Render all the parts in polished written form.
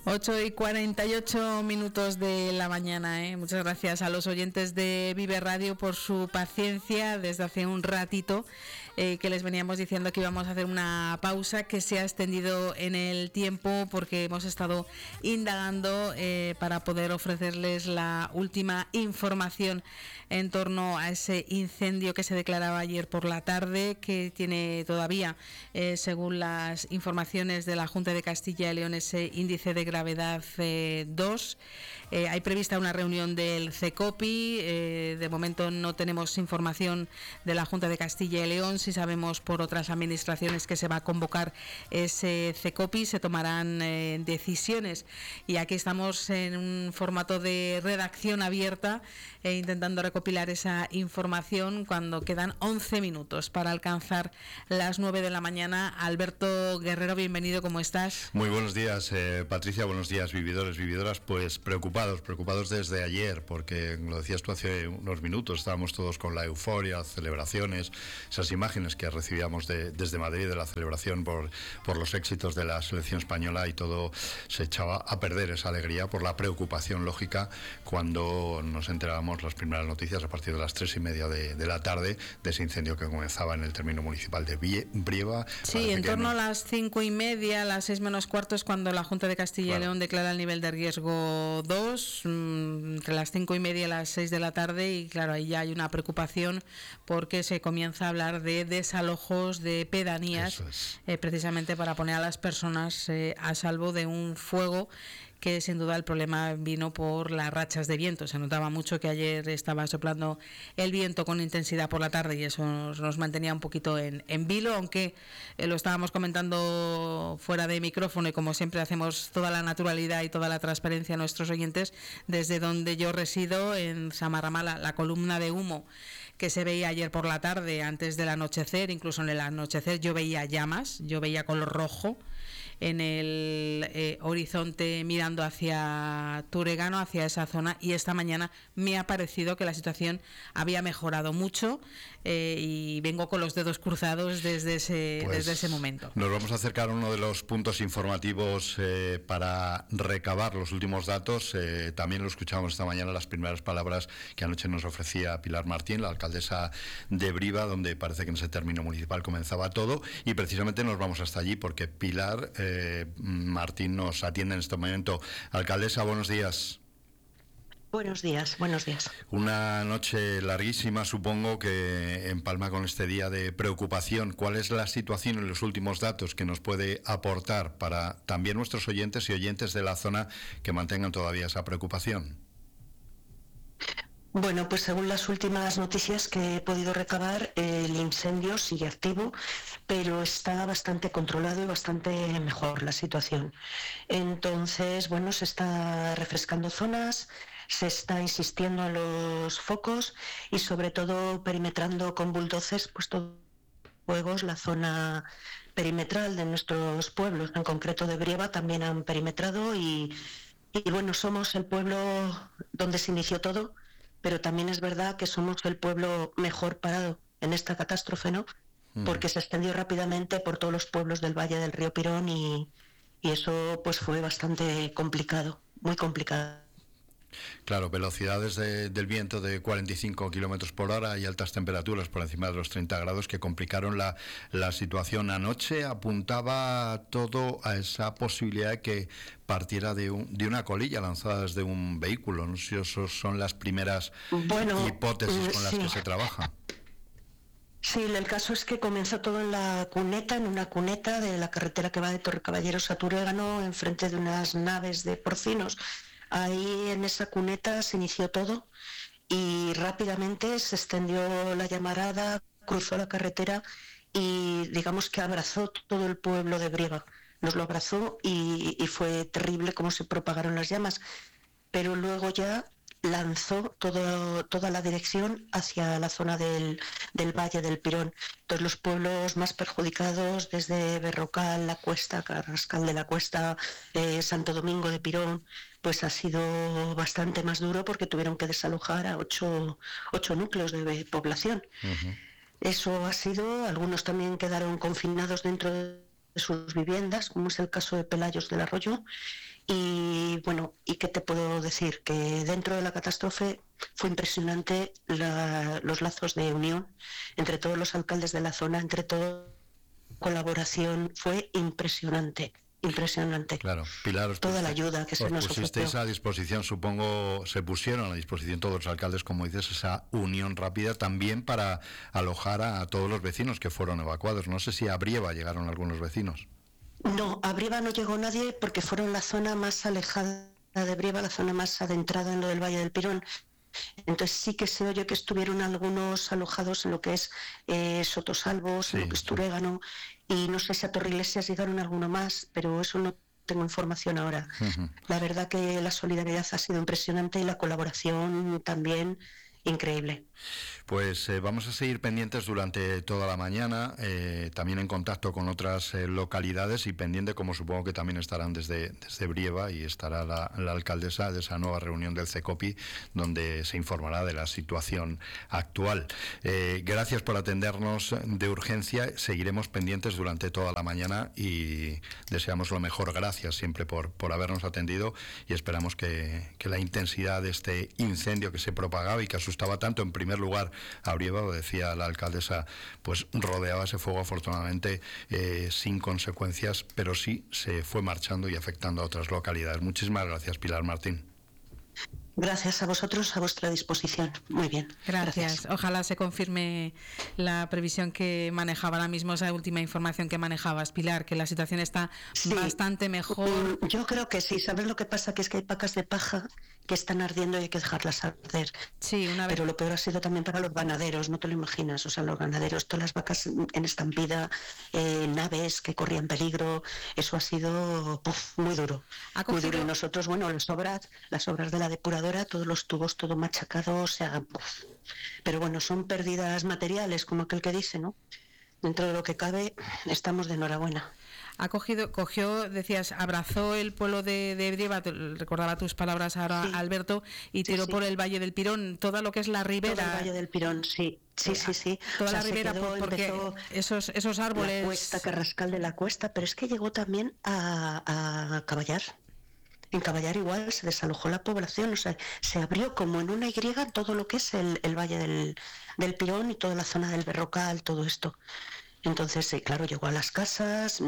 8:48 de la mañana. Muchas gracias a los oyentes de Vive Radio por su paciencia desde hace un ratito, que les veníamos diciendo que íbamos a hacer una pausa que se ha extendido en el tiempo porque hemos estado indagando para poder ofrecerles la última información en torno a ese incendio que se declaraba ayer por la tarde, que tiene todavía, según las informaciones de la Junta de Castilla y León, ese índice de gravedad 2. Hay prevista una reunión del CECOPI. De momento no tenemos información de la Junta de Castilla y León. Si sabemos por otras administraciones que se va a convocar ese CECOPI, se tomarán decisiones. Y aquí estamos en un formato de redacción abierta, intentando recopilar esa información cuando quedan 11 minutos para alcanzar las 9 de la mañana. Alberto Guerrero, bienvenido, ¿cómo estás? Muy buenos días, Patricia, buenos días, vividores, vividoras. Pues preocupados desde ayer, porque lo decías tú hace unos minutos, estábamos todos con la euforia, celebraciones, esas imágenes que recibíamos desde Madrid de la celebración por los éxitos de la selección española, y todo se echaba a perder, esa alegría, por la preocupación lógica cuando nos enterábamos las primeras noticias a partir de las 3:30 de la tarde de ese incendio que comenzaba en el término municipal de Brieva. Sí, en torno a las 5:30, las 6 menos cuarto es cuando la Junta de Castilla y León declara el nivel de riesgo 2, entre las 5:30 y las 6 de la tarde, y claro, ahí ya hay una preocupación porque se comienza a hablar de desalojos de pedanías, precisamente para poner a las personas a salvo de un fuego que sin duda el problema vino por las rachas de viento. Se notaba mucho que ayer estaba soplando el viento con intensidad por la tarde y eso nos mantenía un poquito en vilo, aunque lo estábamos comentando fuera de micrófono, y como siempre hacemos toda la naturalidad y toda la transparencia a nuestros oyentes. Desde donde yo resido, en Samarramala, la columna de humo que se veía ayer por la tarde antes del anochecer, incluso en el anochecer yo veía llamas, yo veía color rojo en el horizonte mirando hacia Turegano, hacia esa zona, y esta mañana me ha parecido que la situación había mejorado mucho, y vengo con los dedos cruzados desde ese momento. Nos vamos a acercar a uno de los puntos informativos para recabar los últimos datos. También lo escuchábamos esta mañana, las primeras palabras que anoche nos ofrecía Pilar Martín, la alcaldesa de Briva, donde parece que en ese término municipal comenzaba todo, y precisamente nos vamos hasta allí porque Pilar Martín nos atiende en este momento. Alcaldesa, buenos días. Buenos días. Una noche larguísima, supongo, que empalma con este día de preocupación. ¿Cuál es la situación en los últimos datos que nos puede aportar para también nuestros oyentes y oyentes de la zona que mantengan todavía esa preocupación? Bueno, pues según las últimas noticias que he podido recabar, el incendio sigue activo, pero está bastante controlado y bastante mejor la situación. Entonces, bueno, se está refrescando zonas, se está insistiendo en los focos y sobre todo perimetrando con bulldozers, pues todos fuegos, la zona perimetral de nuestros pueblos, en concreto de Brieva, también han perimetrado y bueno, somos el pueblo donde se inició todo, pero también es verdad que somos el pueblo mejor parado en esta catástrofe, ¿no? Porque se extendió rápidamente por todos los pueblos del Valle del Río Pirón y eso pues fue bastante complicado, muy complicado. Claro, velocidades del viento de 45 kilómetros por hora y altas temperaturas por encima de los 30 grados que complicaron la situación. Anoche apuntaba todo a esa posibilidad de que partiera de una colilla lanzada desde un vehículo. No sé si esas son las primeras hipótesis con las que se trabaja. Sí, el caso es que comenzó todo en una cuneta de la carretera que va de Torrecaballeros a Turegano, enfrente de unas naves de porcinos. Ahí en esa cuneta se inició todo y rápidamente se extendió la llamarada, cruzó la carretera y digamos que abrazó todo el pueblo de Brieva. Nos lo abrazó y fue terrible cómo se propagaron las llamas, pero luego ya lanzó toda la dirección hacia la zona del Valle del Pirón. Entonces los pueblos más perjudicados, desde Berrocal, La Cuesta, Carrascal de la Cuesta, Santo Domingo de Pirón, pues ha sido bastante más duro porque tuvieron que desalojar a 8 núcleos de población. Uh-huh. Eso ha sido, algunos también quedaron confinados dentro de de sus viviendas, como es el caso de Pelayos del Arroyo. Y bueno, ¿y qué te puedo decir? Que dentro de la catástrofe fue impresionante los lazos de unión entre todos los alcaldes de la zona, entre toda colaboración, fue impresionante. Impresionante. Claro, Pilar, toda la ayuda que se nos pusisteis a disposición, supongo, se pusieron a disposición todos los alcaldes, como dices, esa unión rápida también para alojar a todos los vecinos que fueron evacuados. No sé si a Brieva llegaron algunos vecinos. No, a Brieva no llegó nadie porque fueron la zona más alejada de Brieva, la zona más adentrada en lo del Valle del Pirón. Entonces sí que se oye que estuvieron algunos alojados en lo que es Sotosalvos, sí, en lo que es Turégano, y no sé si a Torreiglesias llegaron alguno más, pero eso no tengo información ahora. La verdad que la solidaridad ha sido impresionante y la colaboración también increíble. Pues vamos a seguir pendientes durante toda la mañana, también en contacto con otras localidades y pendiente, como supongo que también estarán desde Brieva, y estará la alcaldesa de esa nueva reunión del CECOPI, donde se informará de la situación actual. Gracias por atendernos de urgencia, seguiremos pendientes durante toda la mañana y deseamos lo mejor. Gracias siempre por habernos atendido y esperamos que la intensidad de este incendio que se propagaba y que asustaba tanto, en primer lugar a Brieva, lo decía la alcaldesa, pues rodeaba ese fuego afortunadamente sin consecuencias, pero sí se fue marchando y afectando a otras localidades. Muchísimas gracias, Pilar Martín. Gracias a vosotros, a vuestra disposición. Muy bien. Gracias. Ojalá se confirme la previsión que manejaba ahora mismo, esa última información que manejabas, Pilar, que la situación está bastante mejor. Yo creo que sí. ¿Sabes lo que pasa? Que es que hay pacas de paja que están ardiendo y hay que dejarlas arder. Sí, Pero lo peor ha sido también para los ganaderos, no te lo imaginas. O sea, los ganaderos, todas las vacas en estampida, naves que corrían peligro, eso ha sido muy duro. Muy duro. Y nosotros, bueno, las obras de la depuradora, todos los tubos, todo machacado, o sea, pero bueno, son pérdidas materiales, como aquel que dice, ¿no? Dentro de lo que cabe, estamos de enhorabuena. Cogió, decías, abrazó el pueblo de Brieva, recordaba tus palabras ahora, sí, Alberto, y tiró por el Valle del Pirón, todo lo que es la ribera. Todo el Valle del Pirón, sí. Toda la ribera, porque esos árboles. La cuesta, Carrascal de la Cuesta, pero es que llegó también a Caballar. En Caballar igual se desalojó la población, o sea, se abrió como en una Y todo lo que es el Valle del Pirón y toda la zona del Berrocal, todo esto. Entonces, claro, llegó a las casas,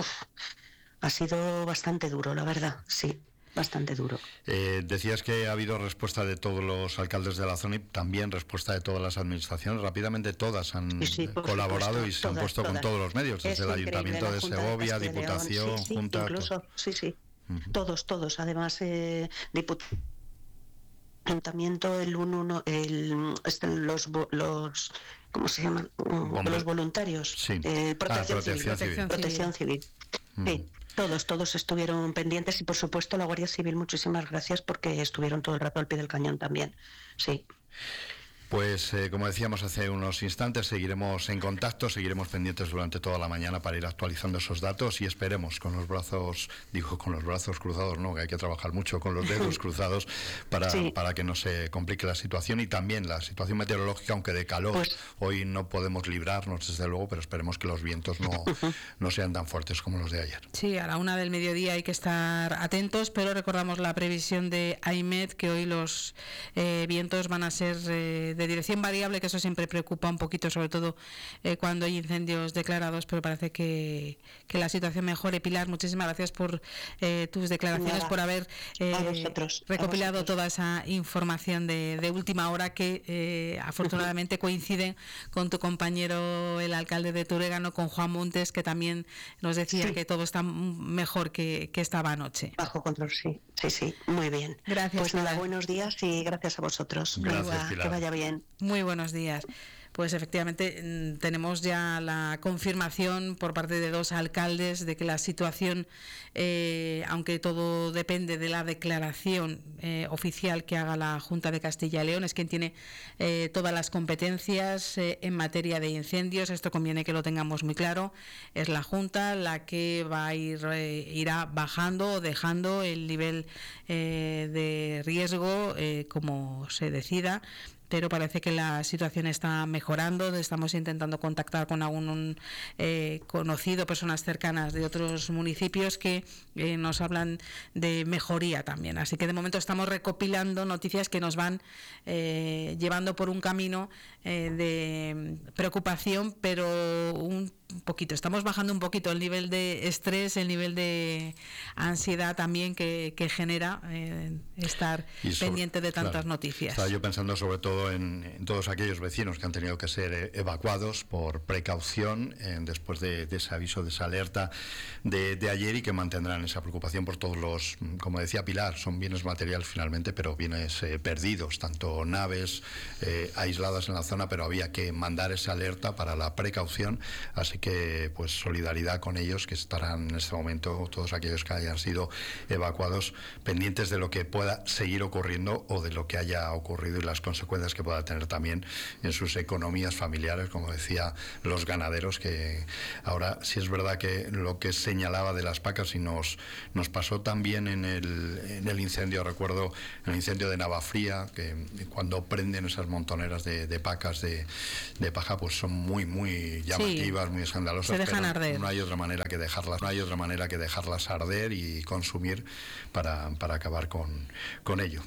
ha sido bastante duro, la verdad, sí, bastante duro. Decías que ha habido respuesta de todos los alcaldes de la zona y también respuesta de todas las administraciones. Rápidamente todas han colaborado, supuesto, y se han puesto con todos los medios, desde el Ayuntamiento de Segovia, Diputación, Junta... Incluso, todos, además, Ayuntamiento, los ¿cómo se llaman? Los voluntarios. Sí. Protección Civil. Sí, todos estuvieron pendientes y, por supuesto, la Guardia Civil, muchísimas gracias porque estuvieron todo el rato al pie del cañón también. Sí. Pues como decíamos hace unos instantes, seguiremos en contacto, seguiremos pendientes durante toda la mañana para ir actualizando esos datos y esperemos con los brazos cruzados, no, que hay que trabajar mucho con los dedos cruzados para que no se complique la situación y también la situación meteorológica, aunque de calor hoy no podemos librarnos desde luego, pero esperemos que los vientos no sean tan fuertes como los de ayer. Sí, a la 1 del mediodía hay que estar atentos, pero recordamos la previsión de AIMED, que hoy los vientos van a ser de dirección variable, que eso siempre preocupa un poquito, sobre todo cuando hay incendios declarados, pero parece que la situación mejore. Pilar, muchísimas gracias por tus declaraciones, por haber recopilado toda esa información de última hora que afortunadamente coincide con tu compañero, el alcalde de Turégano, con Juan Montes, que también nos decía que todo está mejor que estaba anoche. Bajo control, sí, muy bien. Gracias. Pues nada, buenos días y gracias a vosotros. Gracias, Pilar. Que vaya bien. Muy buenos días. Pues efectivamente tenemos ya la confirmación por parte de 2 alcaldes de que la situación, aunque todo depende de la declaración oficial que haga la Junta de Castilla y León, es quien tiene todas las competencias en materia de incendios. Esto conviene que lo tengamos muy claro. Es la Junta la que irá bajando o dejando el nivel de riesgo como se decida, pero parece que la situación está mejorando. Estamos intentando contactar con algún conocido, personas cercanas de otros municipios que nos hablan de mejoría también. Así que de momento estamos recopilando noticias que nos van llevando por un camino de preocupación, pero un poquito. Estamos bajando un poquito el nivel de estrés, el nivel de ansiedad también que genera estar pendiente de tantas noticias. Estaba yo pensando sobre todo en todos aquellos vecinos que han tenido que ser evacuados por precaución después de ese aviso, de esa alerta de ayer, y que mantendrán esa preocupación por todos los, como decía Pilar, son bienes materiales finalmente, pero bienes perdidos, tanto naves aisladas en la zona, pero había que mandar esa alerta para la precaución, así que pues solidaridad con ellos, que estarán en este momento, todos aquellos que hayan sido evacuados, pendientes de lo que pueda seguir ocurriendo o de lo que haya ocurrido y las consecuencias que pueda tener también en sus economías familiares, como decía, los ganaderos, que ahora sí es verdad que lo que señalaba de las pacas, y nos pasó también en el incendio, recuerdo el incendio de Navafría, que cuando prenden esas montoneras de pacas de paja, pues son muy llamativas, muy escandalosas, se dejan arder. No hay otra manera que dejarlas arder y consumir para acabar con ello.